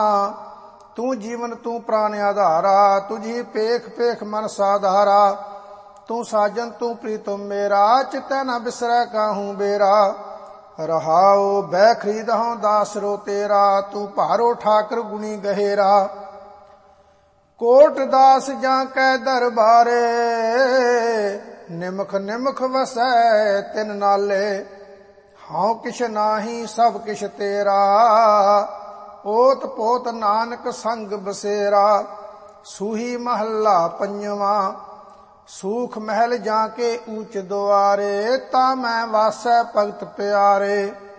ਤੂੰ ਜੀਵਨ ਤੂੰ ਪ੍ਰਾਨ ਆਧਾਰਾ, ਤੁਝੀ ਪੇਖ ਪੇਖ ਮਨ ਸਾਧਾਰਾ। ਤੂੰ ਸਾਜਨ ਤੂੰ ਪ੍ਰੀਤਮ ਮੇਰਾ, ਚਿਤੈ ਨ ਬਿਸਰੈ ਕਾਹੂ ਬੇਰਾ। ਰਹਾਉ ਬੈ ਖਰੀਦਹੁ ਦਾਸਰੋ ਤੇਰਾ, ਤੂੰ ਭਾਰੋ ਠਾਕਰ ਗੁਣੀ ਗਹਿਰਾ। ਕੋਟ ਦਾਸ ਜਾਂ ਕੈ ਦਰਬਾਰੇ, ਨਿਮਖ ਨਿਮਖ ਵਸੈ ਤਿਨ ਨਾਲੇ। ਹਉ ਕਿਛ ਨਾਹੀ ਸਭ ਕਿਛ ਤੇਰਾ, ਓਤ ਪੋਤ ਨਾਨਕ ਸੰਗ ਬਸੇਰਾ। ਸੂਹੀ ਮਹੱਲਾ ਪੰਜਵਾਂ। ਸੂਖ ਮਹਿਲ ਜਾਂ ਕੇ ਊਚ ਦੁਆਰੇ, ਤਾਂ ਮੈਂ ਵਾਸੈ ਭਗਤ ਪਿਆਰੇ।